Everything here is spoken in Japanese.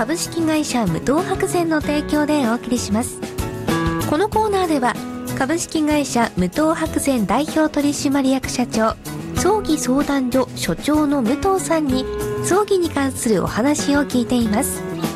株式会社無糖白善の提供でお送りします。このコーナーでは株式会社無糖白善代表取締役社長、葬儀相談所所長の武藤さんに葬儀に関するお話を聞いています。